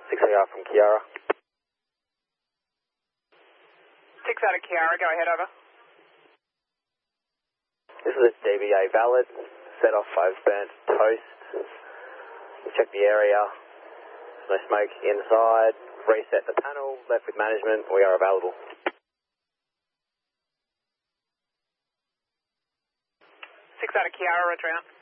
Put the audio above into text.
6AR from Kiara. 6 out of Kiara, go ahead, over. This is a DBA valid. Set off 5 burnt toast. Check the area. No smoke inside. Reset the panel. Left with management. We are available. 6 out of Kiara, roger out.